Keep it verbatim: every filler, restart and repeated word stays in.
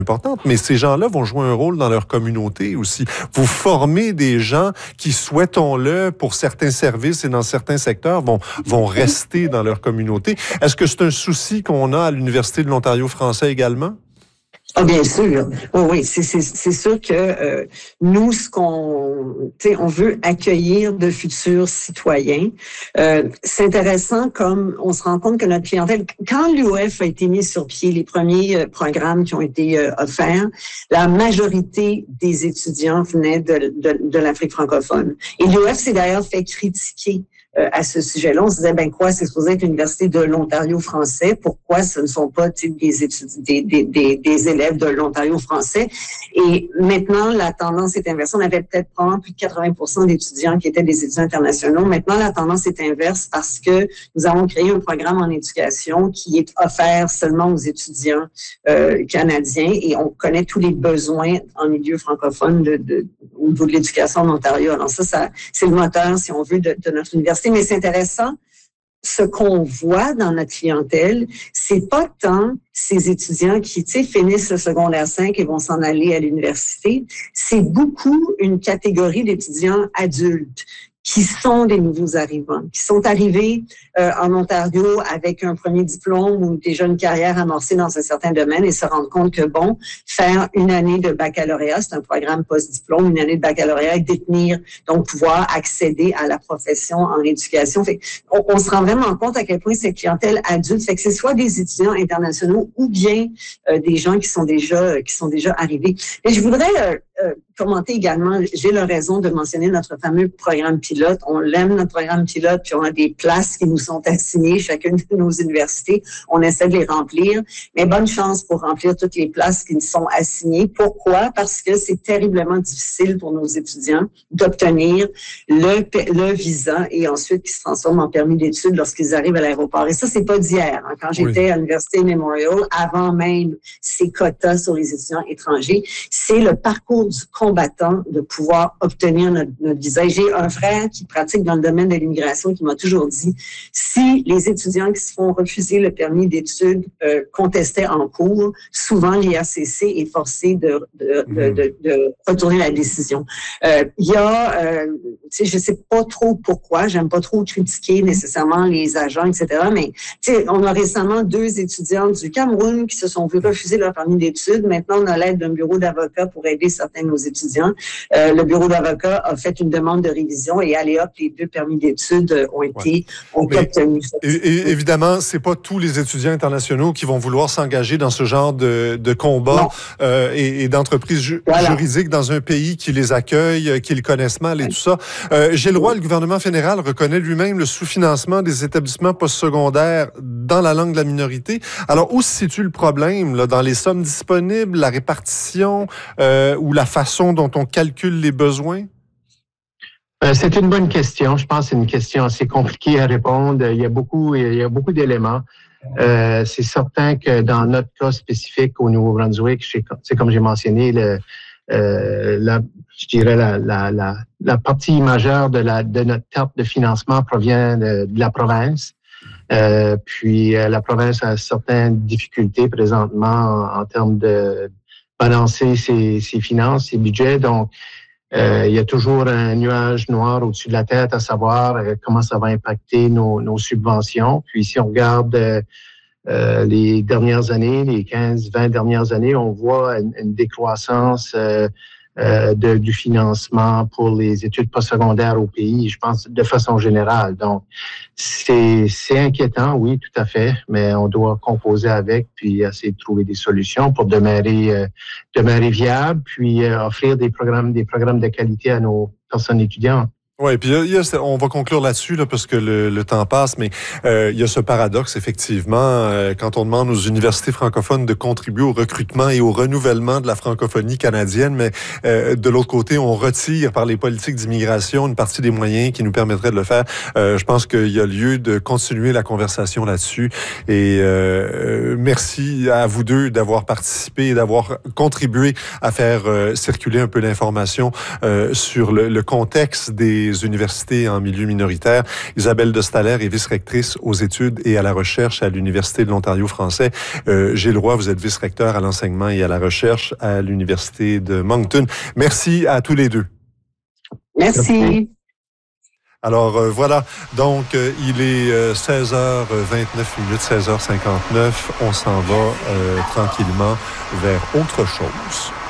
importante, mais ces gens-là vont jouer un rôle dans leur communauté aussi. Vous formez des gens qui, souhaitons-le, pour certains services et dans certains secteurs, vont, vont rester dans leur communauté. Est-ce que c'est un souci qu'on a à l'Université de l'Ontario français également? Ah, bien sûr. Oh, oui, c'est, c'est, c'est sûr que euh, nous, ce qu'on, tu sais, on veut accueillir de futurs citoyens. Euh, c'est intéressant comme on se rend compte que notre clientèle, quand l'U O F a été mis sur pied, les premiers euh, programmes qui ont été euh, offerts, la majorité des étudiants venaient de, de, de l'Afrique francophone. Et l'U O F s'est d'ailleurs fait critiquer Euh, à ce sujet-là. On se disait, ben quoi, c'est supposé être l'Université de l'Ontario français. Pourquoi ce ne sont pas des, étudiants, des, des, des, des élèves de l'Ontario français? Et maintenant, la tendance est inversée. On avait peut-être probablement plus de quatre-vingts pour cent d'étudiants qui étaient des étudiants internationaux. Maintenant, la tendance est inverse parce que nous avons créé un programme en éducation qui est offert seulement aux étudiants euh, canadiens et on connaît tous les besoins en milieu francophone de, de, au niveau de l'éducation en Ontario. Alors ça, ça c'est le moteur, si on veut, de, de notre université. Mais c'est intéressant, ce qu'on voit dans notre clientèle, c'est pas tant ces étudiants qui, tu sais, finissent le secondaire cinq et vont s'en aller à l'université. C'est beaucoup une catégorie d'étudiants adultes qui sont des nouveaux arrivants, qui sont arrivés euh, en Ontario avec un premier diplôme ou déjà une carrière amorcée dans un certain domaine et se rendre compte que, bon, faire une année de baccalauréat, c'est un programme post-diplôme, une année de baccalauréat et détenir, donc pouvoir accéder à la profession en éducation. Fait on, on se rend vraiment compte à quel point cette clientèle adulte, fait que c'est soit des étudiants internationaux ou bien euh, des gens qui sont déjà qui sont déjà arrivés. Et je voudrais euh, euh, commenter également, j'ai le raison de mentionner notre fameux programme pilote. On l'aime, notre programme pilote, puis on a des places qui nous sont assignées, chacune de nos universités. On essaie de les remplir, mais bonne chance pour remplir toutes les places qui nous sont assignées. Pourquoi? Parce que c'est terriblement difficile pour nos étudiants d'obtenir le, le visa et ensuite qui se transforme en permis d'études lorsqu'ils arrivent à l'aéroport. Et ça, c'est pas d'hier. Hein. Quand j'étais oui. à l'Université Memorial, avant même ces quotas sur les étudiants étrangers, c'est le parcours du combattant de pouvoir obtenir notre, notre visa. Et j'ai un frère qui pratique dans le domaine de l'immigration qui m'a toujours dit, si les étudiants qui se font refuser le permis d'études euh, contestaient en cours, souvent l'I A C C est forcé de, de, mmh. de, de, de retourner la décision. Euh, il y a, euh, tu sais, je sais pas trop pourquoi, j'aime pas trop critiquer nécessairement les agents, et cetera, mais tu sais, on a récemment deux étudiants du Cameroun qui se sont vus refuser leur permis d'études. Maintenant, on a l'aide d'un bureau d'avocats pour aider certains de nos étudiants. Euh, le bureau d'avocats a fait une demande de révision et allez hop, les deux permis d'études ont été ouais. ont obtenus. Et, et, évidemment, c'est pas tous les étudiants internationaux qui vont vouloir s'engager dans ce genre de, de combat euh, et, et d'entreprises ju- voilà. juridiques dans un pays qui les accueille, qui les connaissent mal et tout ça. Euh, Gilles Roy, le gouvernement fédéral reconnaît lui-même le sous-financement des établissements postsecondaires dans la langue de la minorité. Alors, où se situe le problème là, dans les sommes disponibles, la répartition euh, ou la façon dont on calcule les besoins? Euh, c'est une bonne question. Je pense que c'est une question assez compliquée à répondre. Il y a beaucoup, il y a beaucoup d'éléments. Euh, c'est certain que dans notre cas spécifique au Nouveau-Brunswick, c'est comme j'ai mentionné, le, euh, la, je dirais la, la, la, la partie majeure de, la, de notre carte de financement provient de, de la province. Euh, puis euh, la province a certaines difficultés présentement en, en termes de balancer ses, ses finances, ses budgets. Donc, Euh, il y a toujours un nuage noir au-dessus de la tête à savoir euh, comment ça va impacter nos, nos subventions. Puis si on regarde euh, euh, les dernières années, les quinze, vingt dernières années, on voit une, une décroissance euh, euh, de, du financement pour les études postsecondaires au pays, je pense, de façon générale. Donc, c'est, c'est inquiétant, oui, tout à fait, mais on doit composer avec puis essayer de trouver des solutions pour demeurer, euh, demeurer viable, puis euh, offrir des programmes, des programmes de qualité à nos personnes étudiantes. Oui, puis il y a, on va conclure là-dessus là, parce que le, le temps passe, mais euh, il y a ce paradoxe, effectivement, euh, quand on demande aux universités francophones de contribuer au recrutement et au renouvellement de la francophonie canadienne, mais euh, de l'autre côté, on retire par les politiques d'immigration une partie des moyens qui nous permettraient de le faire. Euh, je pense qu'il y a lieu de continuer la conversation là-dessus. Et euh, merci à vous deux d'avoir participé et d'avoir contribué à faire euh, circuler un peu l'information euh, sur le, le contexte des les universités en milieu minoritaire. Isabelle de Staller est vice-rectrice aux études et à la recherche à l'Université de l'Ontario français. Euh, Gilles Roy, vous êtes vice-recteur à l'enseignement et à la recherche à l'Université de Moncton. Merci à tous les deux. Merci. Alors euh, voilà, donc euh, il est euh, seize heures vingt-neuf minutes, seize heures cinquante-neuf. On s'en va euh, tranquillement vers autre chose.